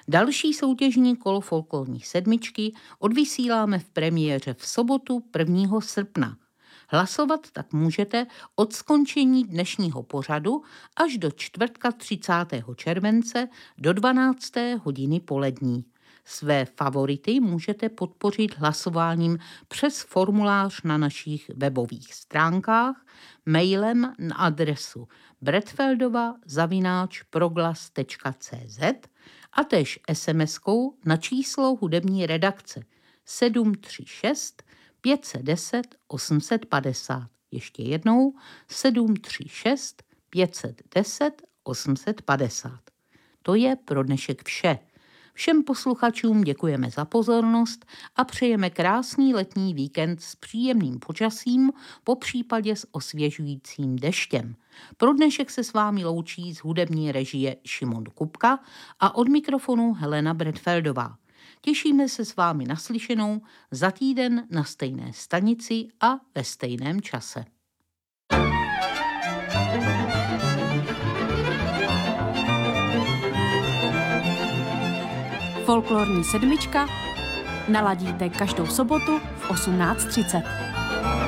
Další soutěžní kolo folklorní sedmičky odvysíláme v premiéře v sobotu 1. srpna. Hlasovat tak můžete od skončení dnešního pořadu až do čtvrtka 30. července do 12. hodiny polední. Své favority můžete podpořit hlasováním přes formulář na našich webových stránkách, mailem na adresu bretfeldova@proglas.cz a též SMS-kou na číslo hudební redakce 736 510 850. Ještě jednou 736 510 850. To je pro dnešek vše. Všem posluchačům děkujeme za pozornost a přejeme krásný letní víkend s příjemným počasím, popřípadě s osvěžujícím deštěm. Pro dnešek se s vámi loučí z hudební režie Šimon Kupka a od mikrofonu Helena Bretfeldová. Těšíme se s vámi na slyšenou za týden na stejné stanici a ve stejném čase. Folklorní sedmička naladíte každou sobotu v 18:30.